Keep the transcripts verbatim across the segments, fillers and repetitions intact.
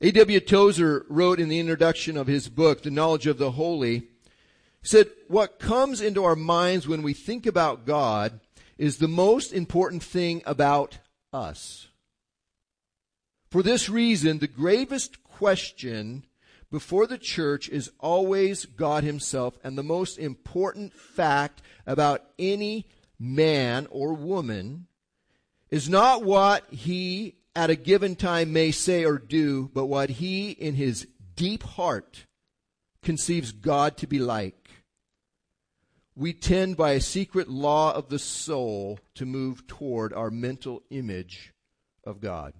A W Tozer wrote in the introduction of his book, The Knowledge of the Holy, he said, what comes into our minds when we think about God is the most important thing about us. For this reason, the gravest question before the church is always God himself, and the most important fact about any man or woman is not what he at a given time may say or do, but what he in his deep heart conceives God to be like. We tend by a secret law of the soul to move toward our mental image of God.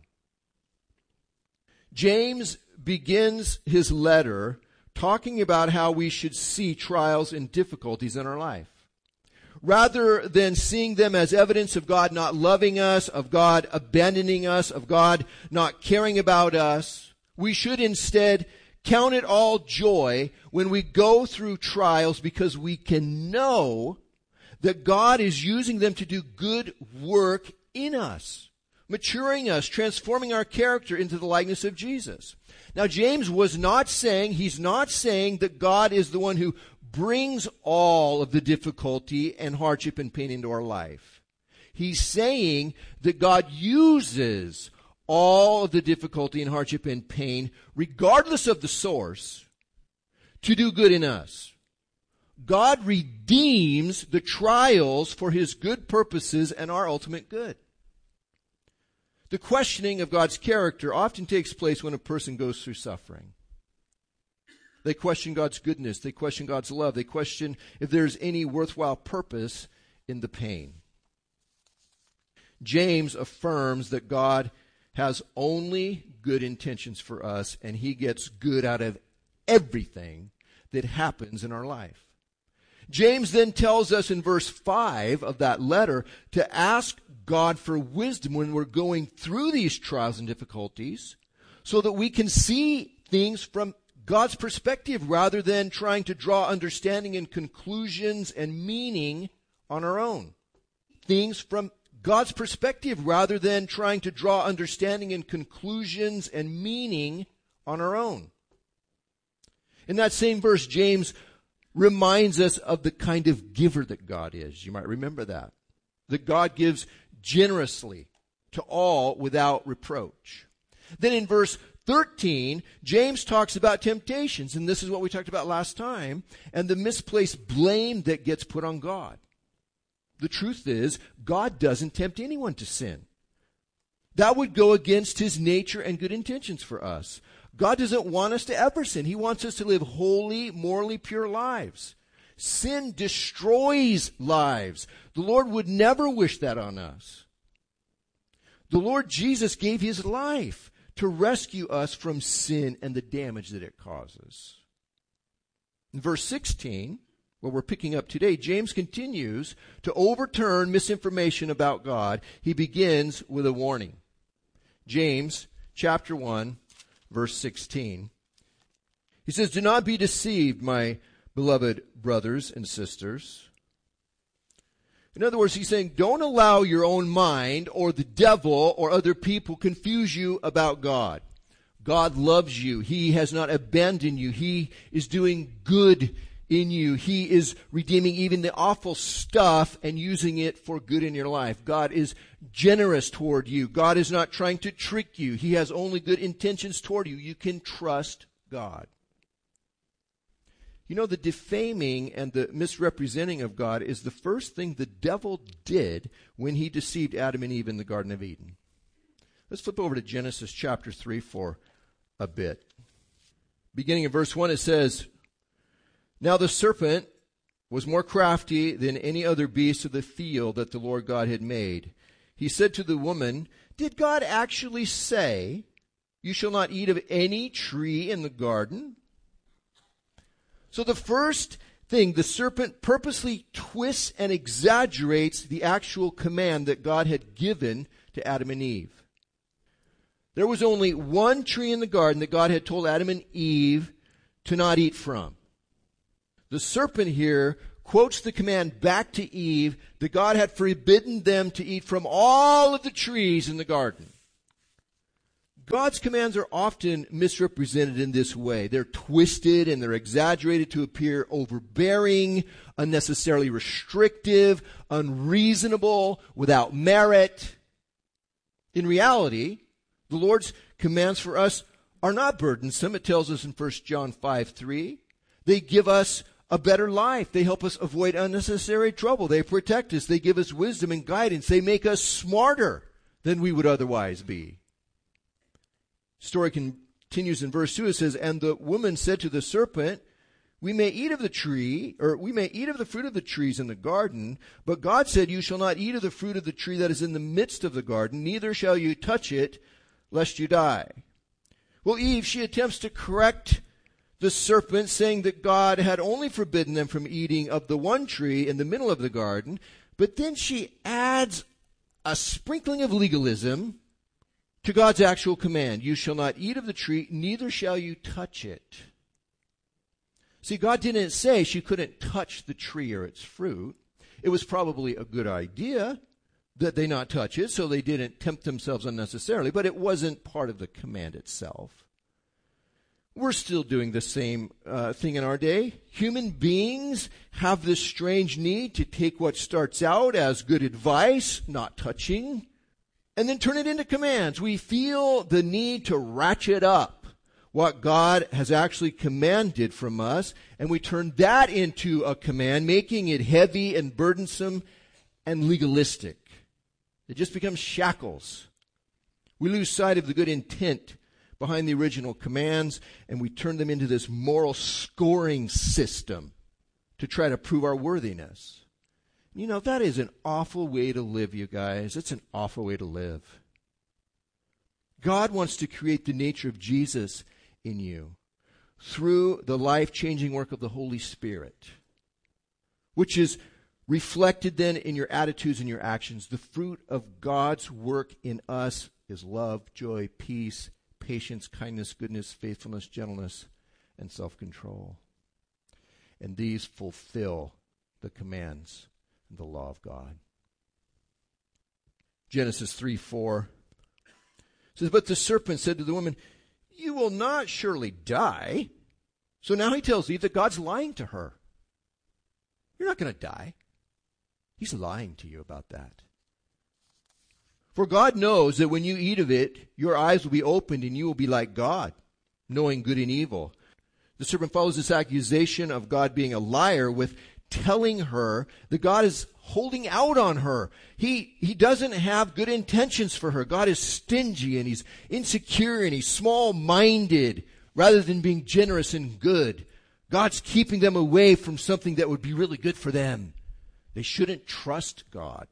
James begins his letter talking about how we should see trials and difficulties in our life. Rather than seeing them as evidence of God not loving us, of God abandoning us, of God not caring about us, we should instead count it all joy when we go through trials, because we can know that God is using them to do good work in us, maturing us, transforming our character into the likeness of Jesus. Now, James was not saying, he's not saying that God is the one who brings all of the difficulty and hardship and pain into our life. He's saying that God uses all of the difficulty and hardship and pain, regardless of the source, to do good in us. God redeems the trials for his good purposes and our ultimate good. The questioning of God's character often takes place when a person goes through suffering. They question God's goodness. They question God's love. They question if there's any worthwhile purpose in the pain. James affirms that God has only good intentions for us, and he gets good out of everything that happens in our life. James then tells us in verse five of that letter to ask God for wisdom when we're going through these trials and difficulties, so that we can see things from God's perspective rather than trying to draw understanding and conclusions and meaning on our own. Things from God's perspective rather than trying to draw understanding and conclusions and meaning on our own. In that same verse, James reminds us of the kind of giver that God is. You might remember that. That God gives generously to all without reproach. Then in verse thirteen, James talks about temptations, and this is what we talked about last time, and the misplaced blame that gets put on God. The truth is, God doesn't tempt anyone to sin. That would go against his nature and good intentions for us. God doesn't want us to ever sin. He wants us to live holy, morally pure lives. Sin destroys lives. The Lord would never wish that on us. The Lord Jesus gave his life to rescue us from sin and the damage that it causes. In verse sixteen, where we're picking up today, James continues to overturn misinformation about God. He begins with a warning. James chapter one, verse sixteen. He says, "Do not be deceived, my beloved brothers and sisters." In other words, he's saying, don't allow your own mind or the devil or other people confuse you about God. God loves you. He has not abandoned you. He is doing good in you. He is redeeming even the awful stuff and using it for good in your life. God is generous toward you. God is not trying to trick you. He has only good intentions toward you. You can trust God. You know, the defaming and the misrepresenting of God is the first thing the devil did when he deceived Adam and Eve in the Garden of Eden. Let's flip over to Genesis chapter three for a bit. Beginning in verse one, it says, "Now the serpent was more crafty than any other beast of the field that the Lord God had made. He said to the woman, 'Did God actually say, you shall not eat of any tree in the garden?'" So the first thing, the serpent purposely twists and exaggerates the actual command that God had given to Adam and Eve. There was only one tree in the garden that God had told Adam and Eve to not eat from. The serpent here quotes the command back to Eve that God had forbidden them to eat from all of the trees in the garden. God's commands are often misrepresented in this way. They're twisted and they're exaggerated to appear overbearing, unnecessarily restrictive, unreasonable, without merit. In reality, the Lord's commands for us are not burdensome. It tells us in First John five three. They give us a better life. They help us avoid unnecessary trouble. They protect us. They give us wisdom and guidance. They make us smarter than we would otherwise be. Story continues in verse two. It says, "And the woman said to the serpent, we may eat of the tree, or we may eat of the fruit of the trees in the garden, but God said, you shall not eat of the fruit of the tree that is in the midst of the garden, neither shall you touch it, lest you die." Well, Eve, she attempts to correct the serpent, saying that God had only forbidden them from eating of the one tree in the middle of the garden, but then she adds a sprinkling of legalism to God's actual command. You shall not eat of the tree, neither shall you touch it. See, God didn't say she couldn't touch the tree or its fruit. It was probably a good idea that they not touch it, so they didn't tempt themselves unnecessarily, but it wasn't part of the command itself. We're still doing the same uh, thing in our day. Human beings have this strange need to take what starts out as good advice, not touching, and then turn it into commands. We feel the need to ratchet up what God has actually commanded from us, and we turn that into a command, making it heavy and burdensome and legalistic. It just becomes shackles. We lose sight of the good intent behind the original commands, and we turn them into this moral scoring system to try to prove our worthiness. You know, that is an awful way to live, you guys. It's an awful way to live. God wants to create the nature of Jesus in you through the life-changing work of the Holy Spirit, which is reflected then in your attitudes and your actions. The fruit of God's work in us is love, joy, peace, patience, kindness, goodness, faithfulness, gentleness, and self-control. And these fulfill the commands and the law of God. Genesis three four says, "But the serpent said to the woman, you will not surely die." So now he tells Eve that God's lying to her. You're not going to die. He's lying to you about that. For God knows that when you eat of it, your eyes will be opened and you will be like God, knowing good and evil. The serpent follows this accusation of God being a liar with telling her that God is holding out on her. He, he doesn't have good intentions for her. God is stingy and he's insecure and he's small-minded rather than being generous and good. God's keeping them away from something that would be really good for them. They shouldn't trust God.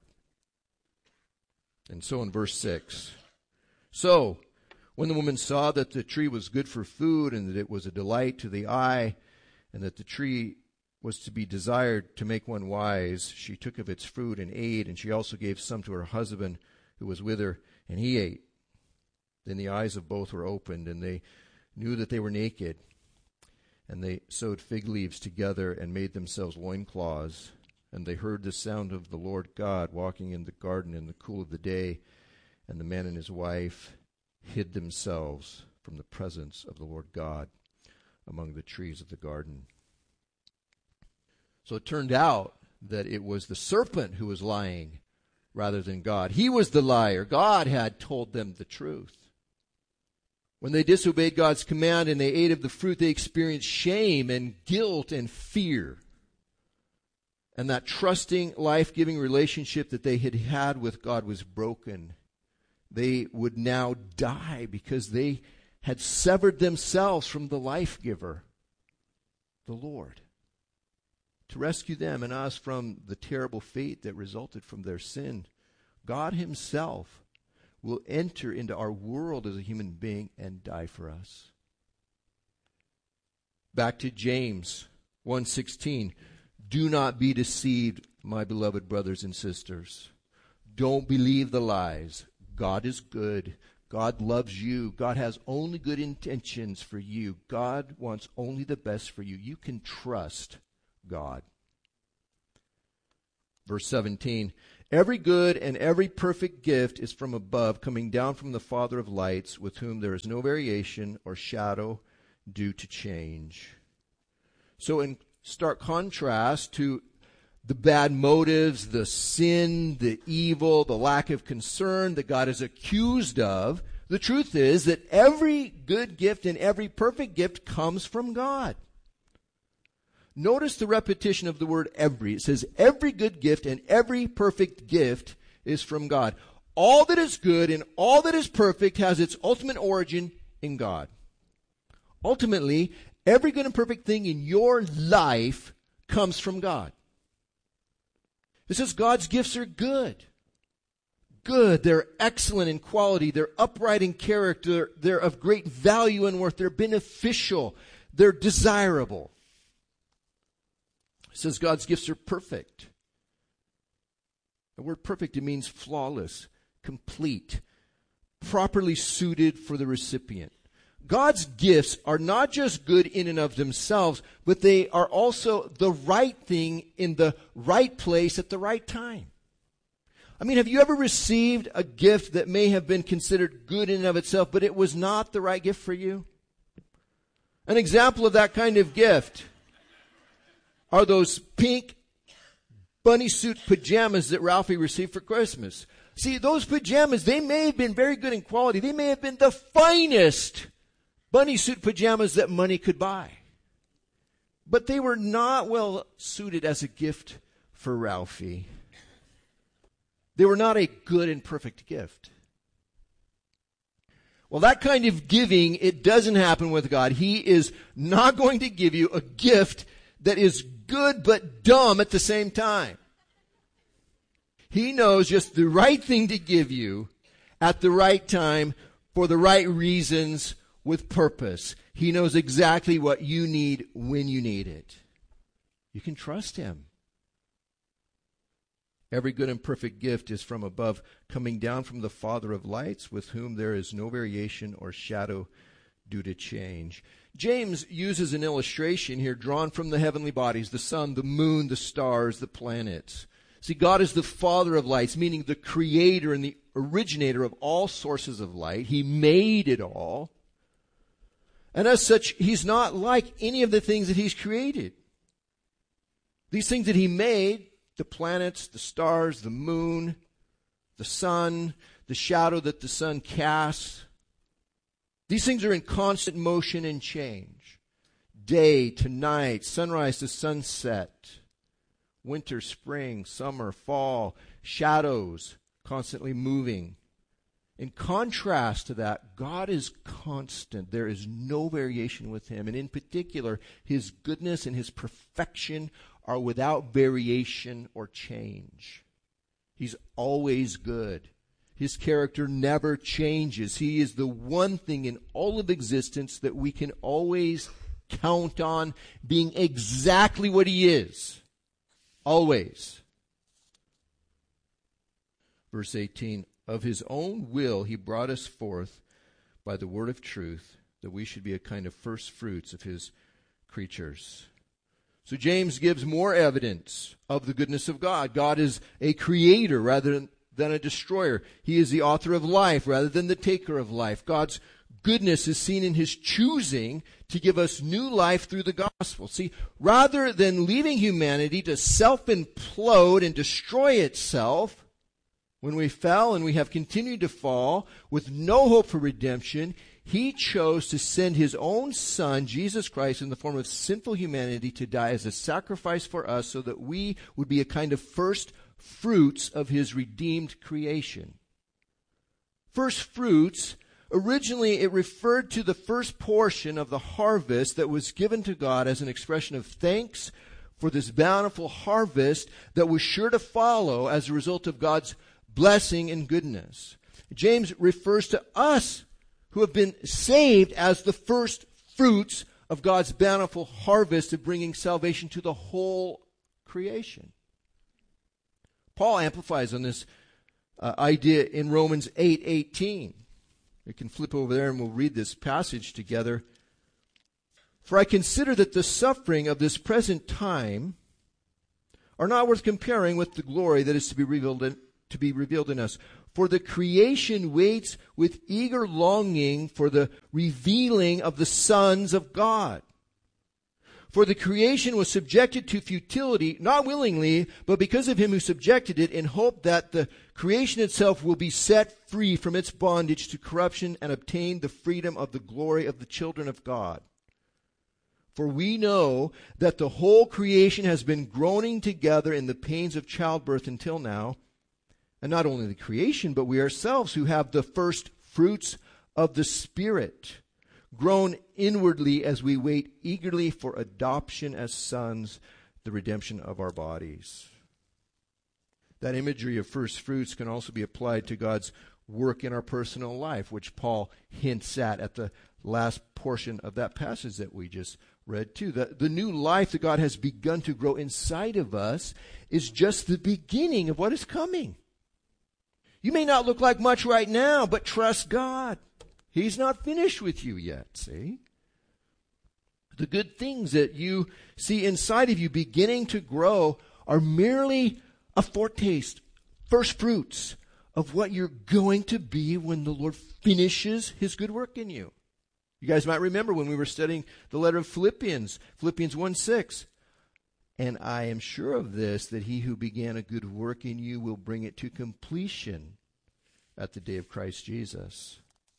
And so in verse six, "So when the woman saw that the tree was good for food and that it was a delight to the eye and that the tree was to be desired to make one wise, she took of its fruit and ate, and she also gave some to her husband who was with her, and he ate. Then the eyes of both were opened, and they knew that they were naked. And they sewed fig leaves together and made themselves loincloths. And they heard the sound of the Lord God walking in the garden in the cool of the day, and the man and his wife hid themselves from the presence of the Lord God among the trees of the garden." So it turned out that it was the serpent who was lying rather than God. He was the liar. God had told them the truth. When they disobeyed God's command and they ate of the fruit, they experienced shame and guilt and fear. And that trusting, life-giving relationship that they had had with God was broken. They would now die because they had severed themselves from the life-giver, the Lord. To rescue them and us from the terrible fate that resulted from their sin, God himself will enter into our world as a human being and die for us. Back to James one sixteen. "Do not be deceived, my beloved brothers and sisters. Don't believe the lies. God is good. God loves you. God has only good intentions for you. God wants only the best for you. You can trust God." Verse seventeen, Every good and every perfect gift is from above, coming down from the Father of lights, with whom there is no variation or shadow due to change. So in stark contrast to the bad motives, the sin, the evil, the lack of concern that God is accused of, the truth is that every good gift and every perfect gift comes from God. Notice the repetition of the word every. It says every good gift and every perfect gift is from God. All that is good and all that is perfect has its ultimate origin in God. Ultimately, every good and perfect thing in your life comes from God. It says God's gifts are good. Good. They're excellent in quality. They're upright in character. They're of great value and worth. They're beneficial. They're desirable. It says God's gifts are perfect. The word perfect, it means flawless, complete, properly suited for the recipient. God's gifts are not just good in and of themselves, but they are also the right thing in the right place at the right time. I mean, have you ever received a gift that may have been considered good in and of itself, but it was not the right gift for you? An example of that kind of gift are those pink bunny suit pajamas that Ralphie received for Christmas. See, those pajamas, they may have been very good in quality. They may have been the finest bunny suit pajamas that money could buy. But they were not well suited as a gift for Ralphie. They were not a good and perfect gift. Well, that kind of giving, it doesn't happen with God. He is not going to give you a gift that is good but dumb at the same time. He knows just the right thing to give you at the right time for the right reasons with purpose. He knows exactly what you need when you need it. You can trust Him. Every good and perfect gift is from above, coming down from the Father of lights, with whom there is no variation or shadow due to change. James uses an illustration here drawn from the heavenly bodies, the sun, the moon, the stars, the planets. See, God is the Father of lights, meaning the creator and the originator of all sources of light. He made it all. And as such, He's not like any of the things that He's created. These things that He made, the planets, the stars, the moon, the sun, the shadow that the sun casts, these things are in constant motion and change. Day to night, sunrise to sunset, winter, spring, summer, fall, shadows constantly moving. In contrast to that, God is constant. There is no variation with Him. And in particular, His goodness and His perfection are without variation or change. He's always good. His character never changes. He is the one thing in all of existence that we can always count on being exactly what He is. Always. Verse eighteen, of His own will He brought us forth by the word of truth, that we should be a kind of first fruits of His creatures. So James gives more evidence of the goodness of God. God is a creator rather than than a destroyer. He is the author of life rather than the taker of life. God's goodness is seen in His choosing to give us new life through the gospel. See, rather than leaving humanity to self-implode and destroy itself, when we fell and we have continued to fall with no hope for redemption, He chose to send His own Son, Jesus Christ, in the form of sinful humanity to die as a sacrifice for us so that we would be a kind of first fruits of His redeemed creation. First fruits, originally it referred to the first portion of the harvest that was given to God as an expression of thanks for this bountiful harvest that was sure to follow as a result of God's blessing and goodness. James refers to us who have been saved as the first fruits of God's bountiful harvest of bringing salvation to the whole creation. Paul amplifies on this uh, idea in Romans eight eighteen. We can flip over there and we'll read this passage together. For I consider that the suffering of this present time are not worth comparing with the glory that is to be revealed in, to be revealed in us. For the creation waits with eager longing for the revealing of the sons of God. For the creation was subjected to futility, not willingly, but because of him who subjected it, in hope that the creation itself will be set free from its bondage to corruption and obtain the freedom of the glory of the children of God. For we know that the whole creation has been groaning together in the pains of childbirth until now. And not only the creation, but we ourselves who have the first fruits of the Spirit, groan inwardly as we wait eagerly for adoption as sons, the redemption of our bodies. That imagery of first fruits can also be applied to God's work in our personal life, which Paul hints at at the last portion of that passage that we just read too. The, the new life that God has begun to grow inside of us is just the beginning of what is coming. You may not look like much right now, but trust God. He's not finished with you yet, see? The good things that you see inside of you beginning to grow are merely a foretaste, first fruits of what you're going to be when the Lord finishes his good work in you. You guys might remember when we were studying the letter of Philippians, Philippians one six. And I am sure of this, that he who began a good work in you will bring it to completion at the day of Christ Jesus.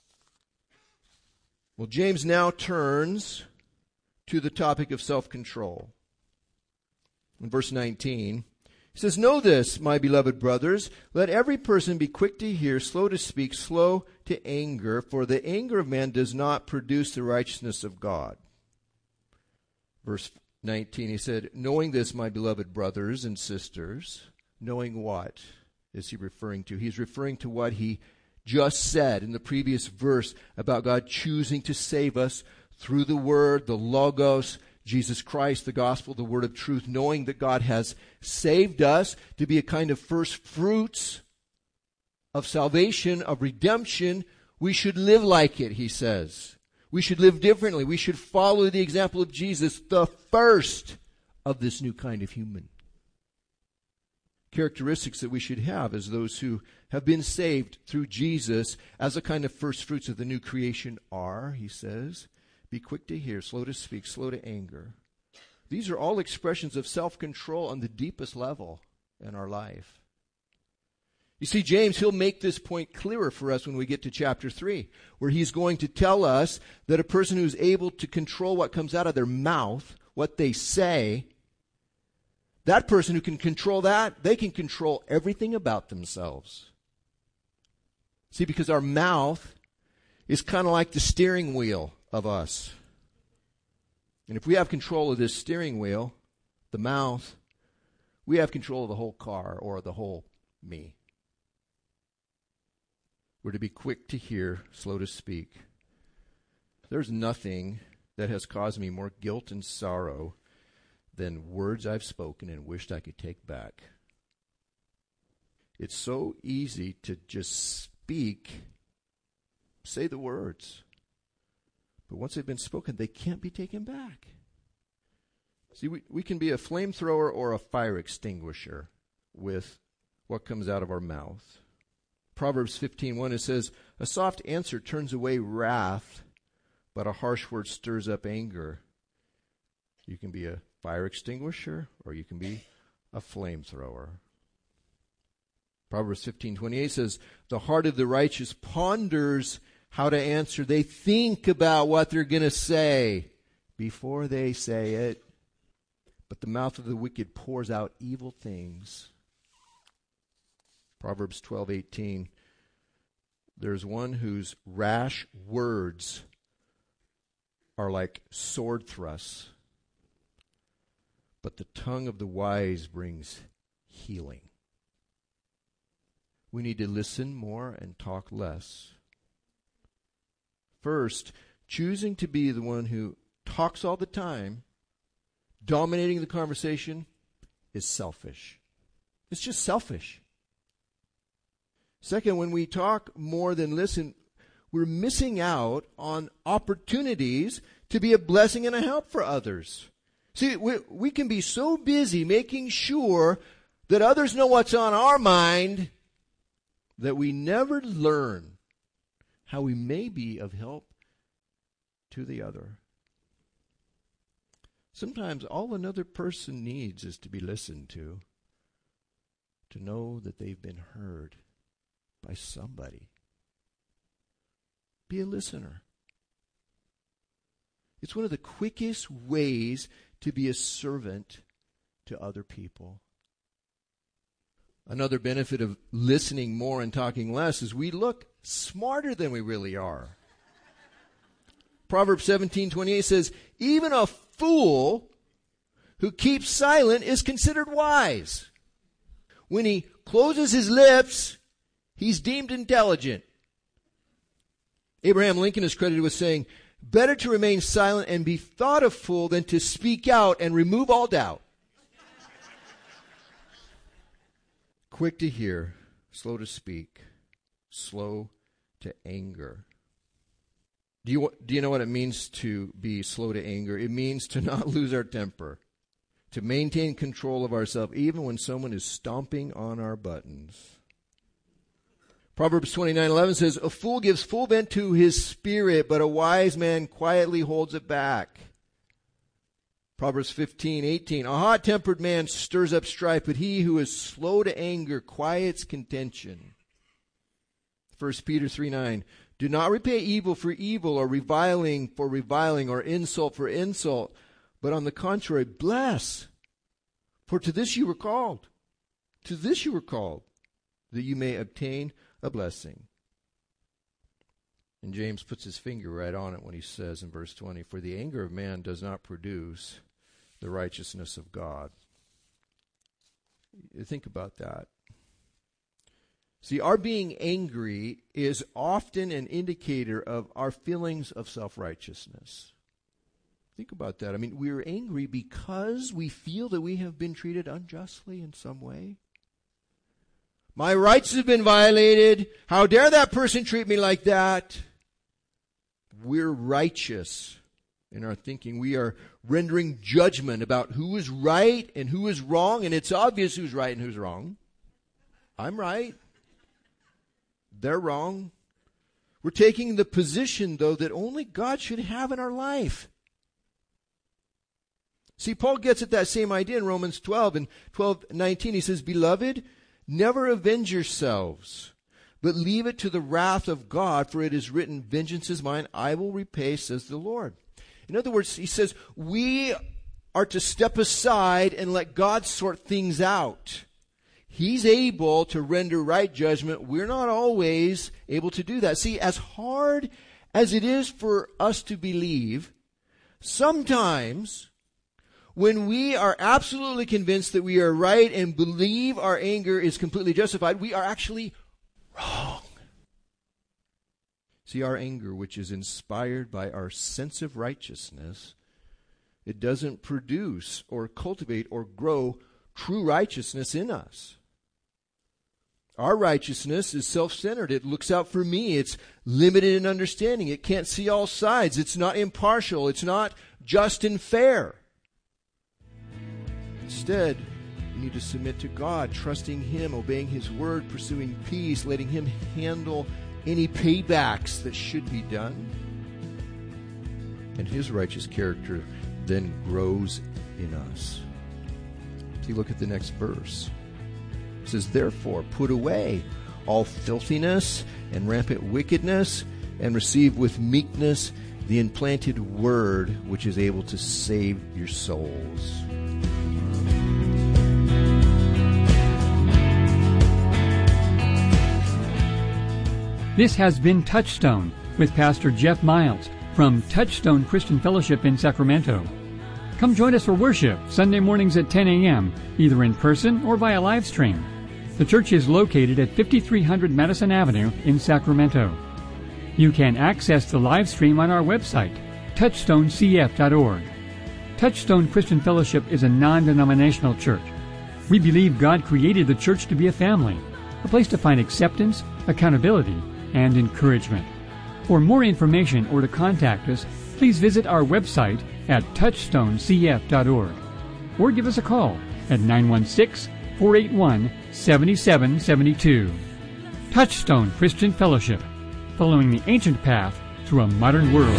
Well, James now turns to the topic of self-control. In verse nineteen, he says, "Know this, my beloved brothers, let every person be quick to hear, slow to speak, slow to anger, for the anger of man does not produce the righteousness of God." Verse nineteen, he said, "Knowing this, my beloved brothers and sisters," knowing what is he referring to? He's referring to what he just said in the previous verse about God choosing to save us through the Word, the Logos, Jesus Christ, the gospel, the word of truth, knowing that God has saved us to be a kind of first fruits of salvation, of redemption. We should live like it, he says. We should live differently. We should follow the example of Jesus, the first of this new kind of human. Characteristics that we should have as those who have been saved through Jesus as a kind of first fruits of the new creation are, he says, be quick to hear, slow to speak, slow to anger. These are all expressions of self-control on the deepest level in our life. You see, James, he'll make this point clearer for us when we get to chapter three, where he's going to tell us that a person who's able to control what comes out of their mouth, what they say, that person who can control that, they can control everything about themselves. See, because our mouth is kind of like the steering wheel of us. And if we have control of this steering wheel, the mouth, we have control of the whole car or the whole me. We're to be quick to hear, slow to speak. There's nothing that has caused me more guilt and sorrow than words I've spoken and wished I could take back. It's so easy to just speak, say the words. But once they've been spoken, they can't be taken back. See, we, we can be a flamethrower or a fire extinguisher with what comes out of our mouth. Proverbs fifteen one, it says, "A soft answer turns away wrath, but a harsh word stirs up anger." You can be a fire extinguisher or you can be a flamethrower. Proverbs fifteen twenty-eight says, "The heart of the righteous ponders how to answer." They think about what they're going to say before they say it. But the mouth of the wicked pours out evil things. Proverbs twelve eighteen. "There's one whose rash words are like sword thrusts, but the tongue of the wise brings healing." We need to listen more and talk less. First, choosing to be the one who talks all the time, dominating the conversation, is selfish. It's just selfish. Second, when we talk more than listen, we're missing out on opportunities to be a blessing and a help for others. See, we, we can be so busy making sure that others know what's on our mind that we never learn how we may be of help to the other. Sometimes all another person needs is to be listened to, to know that they've been heard by somebody. Be a listener. It's one of the quickest ways to be a servant to other people. Another benefit of listening more and talking less is we look smarter than we really are. Proverbs seventeen twenty-eight says, even a fool who keeps silent is considered wise. When he closes his lips, he's deemed intelligent. Abraham Lincoln is credited with saying, better to remain silent and be thought a fool than to speak out and remove all doubt. Quick to hear, slow to speak, slow to anger. Do you, do you know what it means to be slow to anger? It means to not lose our temper, to maintain control of ourselves, even when someone is stomping on our buttons. Proverbs twenty-nine eleven says, a fool gives full vent to his spirit, but a wise man quietly holds it back. Proverbs fifteen eighteen, a hot-tempered man stirs up strife, but he who is slow to anger quiets contention. First Peter three nine, do not repay evil for evil, or reviling for reviling, or insult for insult, but on the contrary, bless. For to this you were called. To this you were called, that you may obtain a blessing. And James puts his finger right on it when he says in verse twenty, for the anger of man does not produce the righteousness of God. Think about that. See, our being angry is often an indicator of our feelings of self-righteousness. Think about that. I mean, we're angry because we feel that we have been treated unjustly in some way. My rights have been violated. How dare that person treat me like that? We're righteous in our thinking. We are rendering judgment about who is right and who is wrong, and it's obvious who's right and who's wrong. I'm right. They're wrong. We're taking the position, though, that only God should have in our life. See, Paul gets at that same idea in Romans twelve and twelve nineteen. He says, beloved, never avenge yourselves, but leave it to the wrath of God, for it is written, vengeance is mine, I will repay, says the Lord. In other words, he says, we are to step aside and let God sort things out. He's able to render right judgment. We're not always able to do that. See, as hard as it is for us to believe, sometimes when we are absolutely convinced that we are right and believe our anger is completely justified, we are actually wrong. See, our anger, which is inspired by our sense of righteousness, it doesn't produce or cultivate or grow true righteousness in us. Our righteousness is self-centered. It looks out for me. It's limited in understanding. It can't see all sides. It's not impartial. It's not just and fair. Instead, we need to submit to God, trusting Him, obeying His word, pursuing peace, letting Him handle any paybacks that should be done. And His righteous character then grows in us. See, look at the next verse. It says, therefore, put away all filthiness and rampant wickedness, and receive with meekness the implanted word, which is able to save your souls. This has been Touchstone with Pastor Jeff Miles from Touchstone Christian Fellowship in Sacramento. Come join us for worship Sunday mornings at ten a.m., either in person or via live stream. The church is located at fifty-three hundred Madison Avenue in Sacramento. You can access the live stream on our website, touchstone c f dot org. Touchstone Christian Fellowship is a non-denominational church. We believe God created the church to be a family, a place to find acceptance, accountability, and encouragement. For more information or to contact us, please visit our website at touchstone c f dot org or give us a call at nine one six, four eight one, seven seven seven two. Touchstone Christian Fellowship, following the ancient path through a modern world.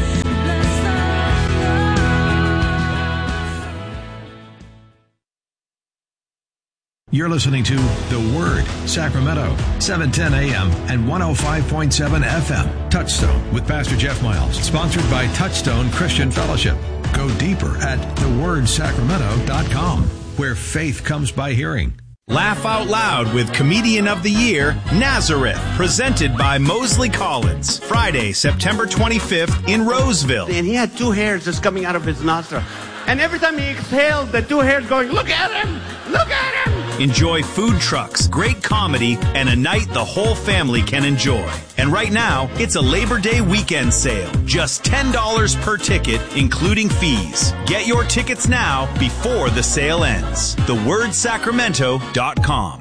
You're listening to The Word, Sacramento, seven ten a m and one oh five point seven F M. Touchstone with Pastor Jeff Miles, sponsored by Touchstone Christian Fellowship. Go deeper at the word sacramento dot com, where faith comes by hearing. Laugh Out Loud with Comedian of the Year, Nazareth, presented by Mosley Collins. Friday, September twenty-fifth in Roseville. And he had two hairs just coming out of his nostril. And every time he exhaled, the two hairs going, look at him! Look at him! Enjoy food trucks, great comedy, and a night the whole family can enjoy. And right now, it's a Labor Day weekend sale. Just ten dollars per ticket, including fees. Get your tickets now before the sale ends. the word sacramento dot com.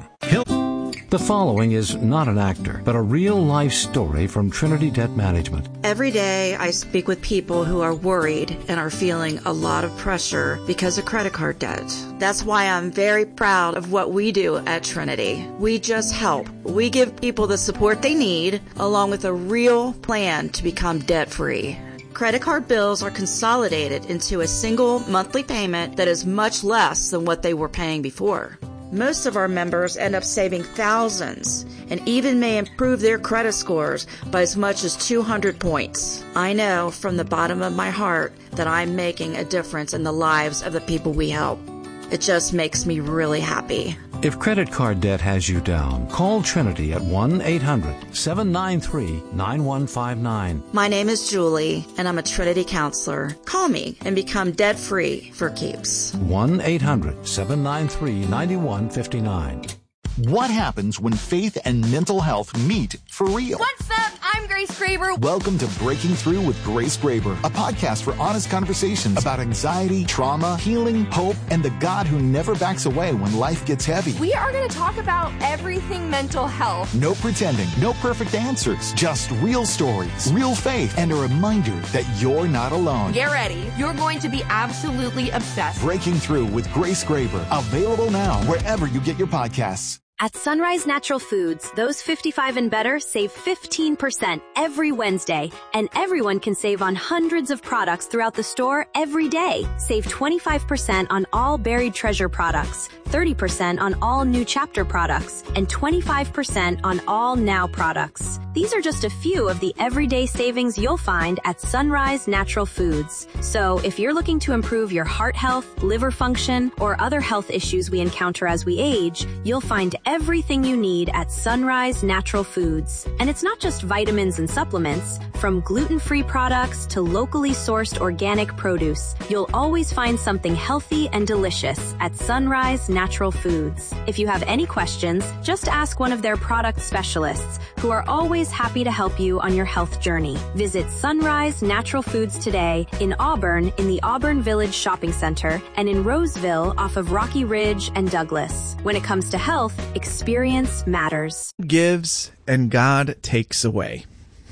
The following is not an actor, but a real-life story from Trinity Debt Management. Every day I speak with people who are worried and are feeling a lot of pressure because of credit card debt. That's why I'm very proud of what we do at Trinity. We just help. We give people the support they need, along with a real plan to become debt-free. Credit card bills are consolidated into a single monthly payment that is much less than what they were paying before. Most of our members end up saving thousands and even may improve their credit scores by as much as two hundred points. I know from the bottom of my heart that I'm making a difference in the lives of the people we help. It just makes me really happy. If credit card debt has you down, call Trinity at one eight hundred, seven nine three, nine one five nine. My name is Julie, and I'm a Trinity counselor. Call me and become debt-free for keeps. one eight hundred, seven nine three, nine one five nine. What happens when faith and mental health meet for real? What's up? I'm Grace Graber. Welcome to Breaking Through with Grace Graber, a podcast for honest conversations about anxiety, trauma, healing, hope, and the God who never backs away when life gets heavy. We are going to talk about everything mental health. No pretending, no perfect answers, just real stories, real faith, and a reminder that you're not alone. Get ready. You're going to be absolutely obsessed. Breaking Through with Grace Graber, available now wherever you get your podcasts. At Sunrise Natural Foods, those fifty-five and better save fifteen percent every Wednesday, and everyone can save on hundreds of products throughout the store every day. Save twenty-five percent on all Buried Treasure products, thirty percent on all New Chapter products, and twenty-five percent on all Now products. These are just a few of the everyday savings you'll find at Sunrise Natural Foods. So if you're looking to improve your heart health, liver function, or other health issues we encounter as we age, you'll find everything you need at Sunrise Natural Foods. And it's not just vitamins and supplements. From gluten-free products to locally sourced organic produce, you'll always find something healthy and delicious at Sunrise Natural Foods. If you have any questions, just ask one of their product specialists, who are always happy to help you on your health journey. Visit Sunrise Natural Foods today in Auburn in the Auburn Village Shopping Center and in Roseville off of Rocky Ridge and Douglas. When it comes to health, experience matters. Gives and God takes away.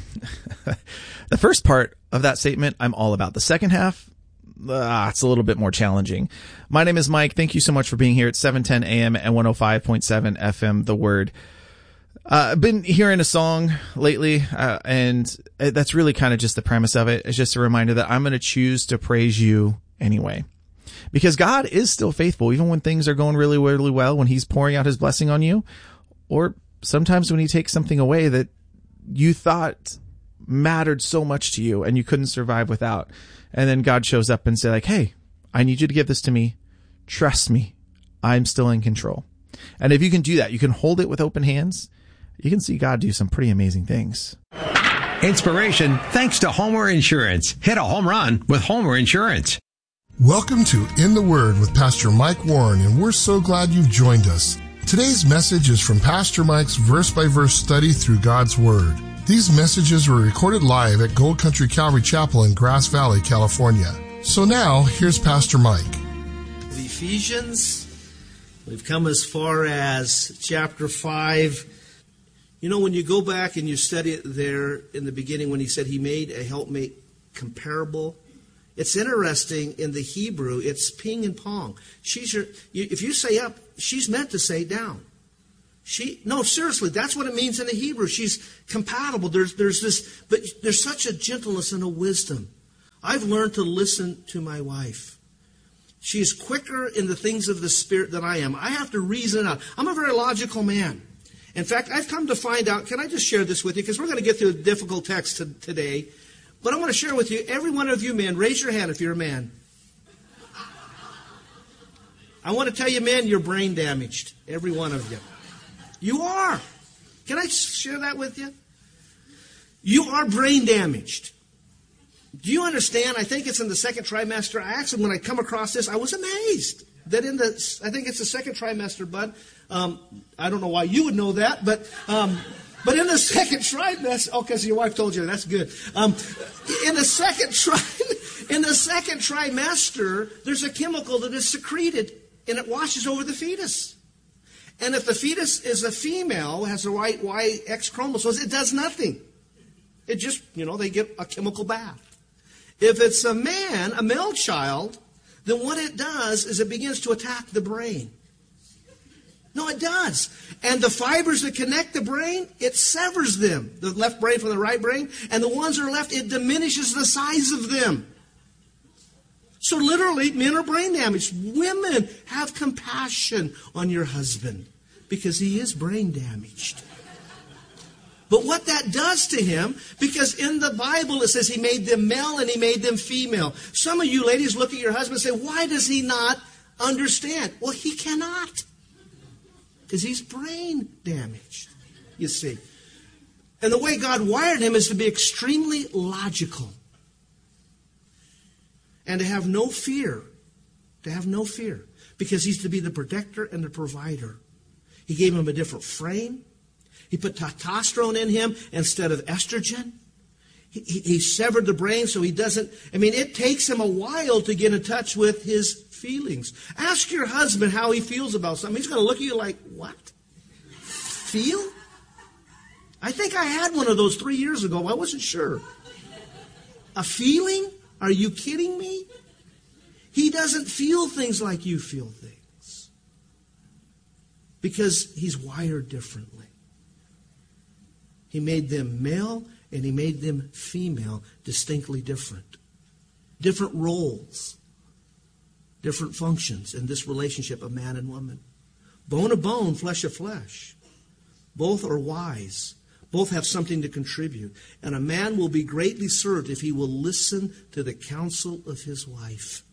The first part of that statement, I'm all about. The second half, ah, it's a little bit more challenging. My name is Mike. Thank you so much for being here at seven ten a m and one oh five point seven F M, The Word. Uh, I've been hearing a song lately, uh, and that's really kind of just the premise of it. It's just a reminder that I'm going to choose to praise you anyway. Because God is still faithful, even when things are going really, really well, when he's pouring out his blessing on you, or sometimes when he takes something away that you thought mattered so much to you and you couldn't survive without. And then God shows up and say like, hey, I need you to give this to me. Trust me. I'm still in control. And if you can do that, you can hold it with open hands. You can see God do some pretty amazing things. Inspiration thanks to Homer Insurance. Hit a home run with Homer Insurance. Welcome to In the Word with Pastor Mike Warren, and we're so glad you've joined us. Today's message is from Pastor Mike's verse-by-verse study through God's Word. These messages were recorded live at Gold Country Calvary Chapel in Grass Valley, California. So now, here's Pastor Mike. Ephesians, we've come as far as chapter five. You know, when you go back and you study it there in the beginning when he said he made a helpmate comparable It's interesting in the Hebrew, it's ping and pong. She's your, you, if you say up, she's meant to say down. She no, seriously, that's what it means in the Hebrew. She's compatible. There's there's this, but there's such a gentleness and a wisdom. I've learned to listen to my wife. She's quicker in the things of the Spirit than I am. I have to reason out. I'm a very logical man. In fact, I've come to find out, can I just share this with you? Because we're going to get through a difficult text to, today. But I want to share with you, every one of you men, raise your hand if you're a man. I want to tell you, man, you're brain damaged. Every one of you. You are. Can I share that with you? You are brain damaged. Do you understand? I think it's in the second trimester. I actually, when I come across this, I was amazed that in the, I think it's the second trimester, Bud. Um, I don't know why you would know that, but um, but in the second trimester, oh, because your wife told you, that's good. Um, in the second tri, in the second trimester, there's a chemical that is secreted, and it washes over the fetus. And if the fetus is a female, has the right Y X chromosomes, it does nothing. It just, you know, they get a chemical bath. If it's a man, a male child, then what it does is it begins to attack the brain. No, it does. And the fibers that connect the brain, it severs them. The left brain from the right brain. And the ones that are left, it diminishes the size of them. So literally, men are brain damaged. Women, have compassion on your husband because he is brain damaged. But what that does to him, because in the Bible it says he made them male and he made them female. Some of you ladies look at your husband and say, why does he not understand? Well, he cannot. Because he's brain damaged, you see. And the way God wired him is to be extremely logical. And to have no fear. To have no fear. Because he's to be the protector and the provider. He gave him a different frame. He put testosterone in him instead of estrogen. He, he, he severed the brain so he doesn't... I mean, it takes him a while to get in touch with his feelings. Ask your husband how he feels about something. He's going to look at you like, what? Feel? I think I had one of those three years ago. I wasn't sure. A feeling? Are you kidding me? He doesn't feel things like you feel things. Because he's wired differently. He made them male and he made them female, distinctly different. Different roles. Different functions in this relationship of man and woman. Bone of bone, flesh of flesh. Both are wise. Both have something to contribute. And a man will be greatly served if he will listen to the counsel of his wife.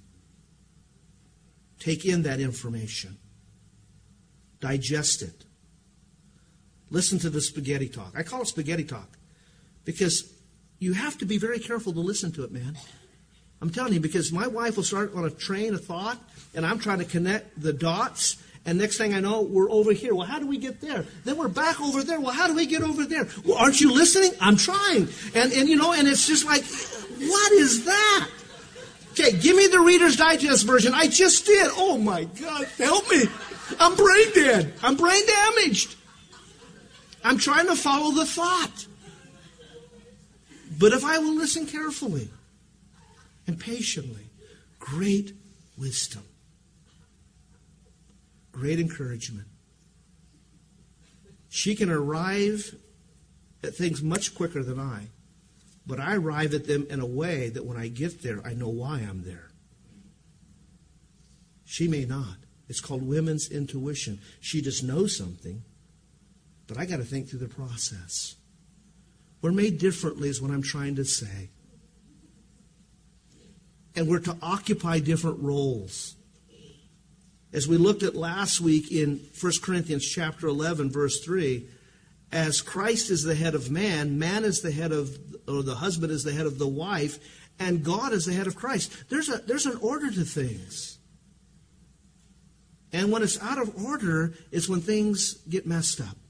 Take in that information. Digest it. Listen to the spaghetti talk. I call it spaghetti talk because you have to be very careful to listen to it, man. I'm telling you, because my wife will start on a train of thought, and I'm trying to connect the dots, and next thing I know, we're over here. Well, how do we get there? Then we're back over there. Well, how do we get over there? Well, aren't you listening? I'm trying. And, and you know, and it's just like, what is that? Okay, give me the Reader's Digest version. I just did. Oh, my God, help me. I'm brain dead. I'm brain damaged. I'm trying to follow the thought. But if I will listen carefully and patiently, great wisdom, great encouragement. She can arrive at things much quicker than I, but I arrive at them in a way that when I get there, I know why I'm there. She may not. It's called women's intuition. She just knows something. But I got to think through the process. We're made differently is what I'm trying to say. And we're to occupy different roles. As we looked at last week in First Corinthians chapter eleven, verse three, as Christ is the head of man, man is the head of, or the husband is the head of the wife, and God is the head of Christ. There's a there's an order to things. And when it's out of order is when things get messed up.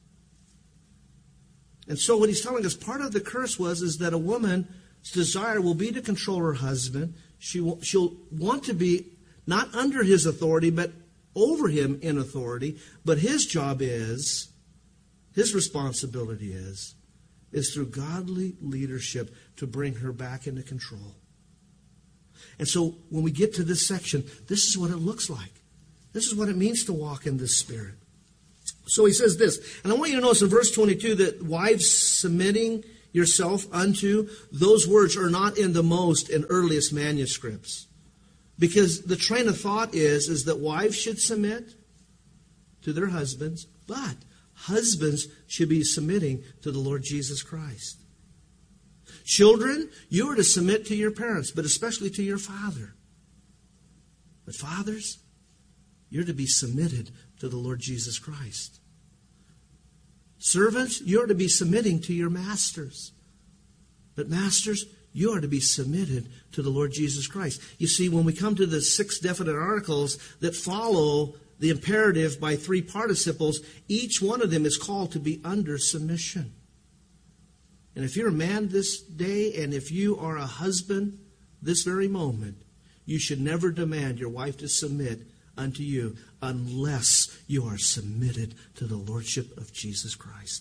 And so what he's telling us, part of the curse was is that a woman's desire will be to control her husband. She will, she'll want to be not under his authority, but over him in authority. But his job is, his responsibility is, is through godly leadership to bring her back into control. And so when we get to this section, this is what it looks like. This is what it means to walk in this Spirit. So he says this, and I want you to notice in verse twenty-two that wives submitting yourself unto, those words are not in the most and earliest manuscripts. Because the train of thought is, is that wives should submit to their husbands, but husbands should be submitting to the Lord Jesus Christ. Children, you are to submit to your parents, but especially to your father. But fathers, you're to be submitted to the Lord Jesus Christ. Servants, you're to be submitting to your masters. But masters, you are to be submitted to the Lord Jesus Christ. You see, when we come to the six definite articles that follow the imperative by three participles, each one of them is called to be under submission. And if you're a man this day, and if you are a husband this very moment, you should never demand your wife to submit unto you unless you are submitted to the Lordship of Jesus Christ.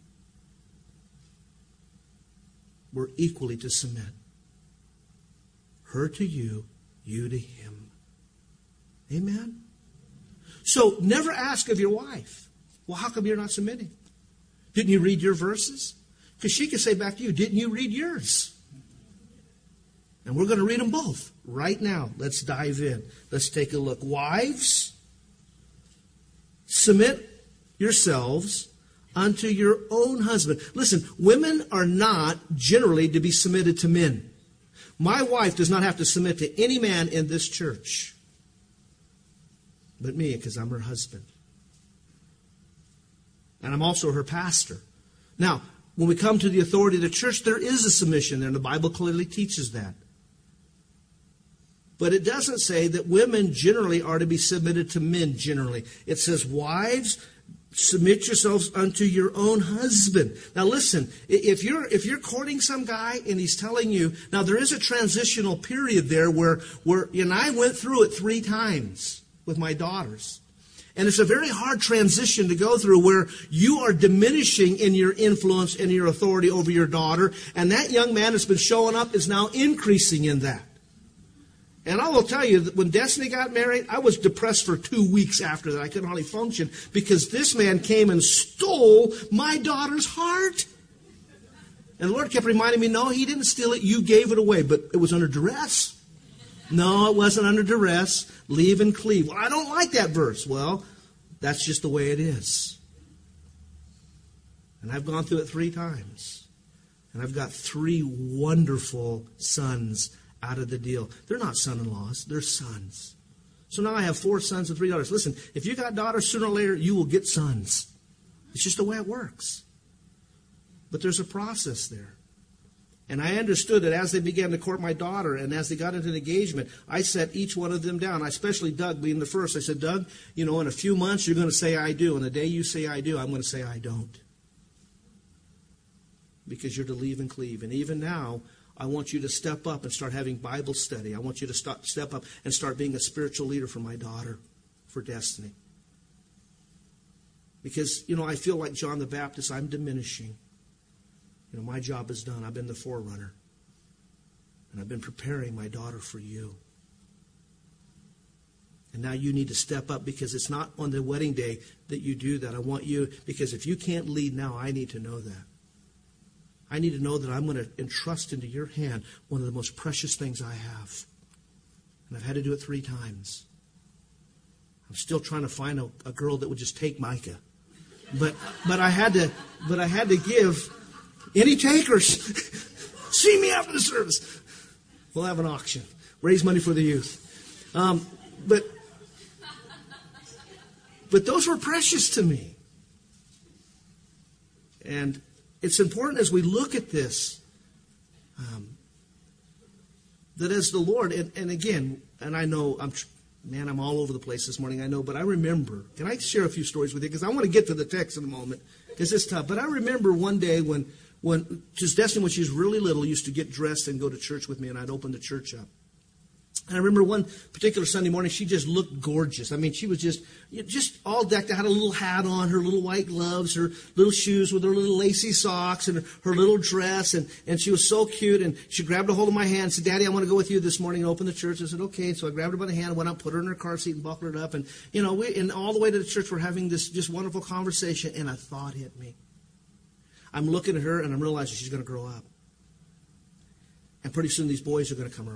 We're equally to submit. Her to you, you to him. Amen? So never ask of your wife, well, how come you're not submitting? Didn't you read your verses? Because she could say back to you, didn't you read yours? And we're going to read them both right now. Let's dive in. Let's take a look. Wives, submit yourselves unto your own husband. Listen, women are not generally to be submitted to men. My wife does not have to submit to any man in this church but me, because I'm her husband. And I'm also her pastor. Now, when we come to the authority of the church, there is a submission there, and the Bible clearly teaches that. But it doesn't say that women generally are to be submitted to men generally. It says, wives, submit yourselves unto your own husband. Now listen, if you're if you're courting some guy and he's telling you, now there is a transitional period there where, where and I went through it three times with my daughters. And it's a very hard transition to go through where you are diminishing in your influence and your authority over your daughter. And that young man that's been showing up is now increasing in that. And I will tell you that when Destiny got married, I was depressed for two weeks after that. I couldn't hardly function because this man came and stole my daughter's heart. And the Lord kept reminding me, no, he didn't steal it. You gave it away. But it was under duress. No, it wasn't under duress. Leave and cleave. Well, I don't like that verse. Well, that's just the way it is. And I've gone through it three times. And I've got three wonderful sons out of the deal. They're not son-in-laws. They're sons. So now I have four sons and three daughters. Listen, if you got daughters, sooner or later, you will get sons. It's just the way it works. But there's a process there. And I understood that as they began to court my daughter and as they got into an engagement, I set each one of them down. I especially Doug being the first. I said, Doug, you know, in a few months you're going to say I do. And the day you say I do, I'm going to say I don't. Because you're to leave and cleave. And even now, I want you to step up and start having Bible study. I want you to start, step up and start being a spiritual leader for my daughter, for Destiny. Because, you know, I feel like John the Baptist, I'm diminishing. You know, my job is done. I've been the forerunner. And I've been preparing my daughter for you. And now you need to step up because it's not on the wedding day that you do that. I want you, because if you can't lead now, I need to know that. I need to know that I'm going to entrust into your hand one of the most precious things I have. And I've had to do it three times. I'm still trying to find a, a girl that would just take Micah. But but I had to but I had to give any takers. See me after the service. We'll have an auction. Raise money for the youth. Um, but but those were precious to me. And it's important as we look at this, um, that as the Lord, and, and again, and I know, I'm man, I'm all over the place this morning, I know, but I remember, can I share a few stories with you? Because I want to get to the text in a moment, because it's tough. But I remember one day when, when just Destiny, when she was really little, used to get dressed and go to church with me, and I'd open the church up. And I remember one particular Sunday morning, she just looked gorgeous. I mean, she was just just all decked out, had a little hat on, her little white gloves, her little shoes with her little lacy socks, and her little dress, and, and she was so cute. And she grabbed a hold of my hand and said, Daddy, I want to go with you this morning and open the church. I said, okay. So I grabbed her by the hand, went out, put her in her car seat, and buckled her up. And, you know, we, and all the way to the church, we're having this just wonderful conversation, and a thought hit me. I'm looking at her, and I'm realizing she's going to grow up. And pretty soon these boys are going to come around.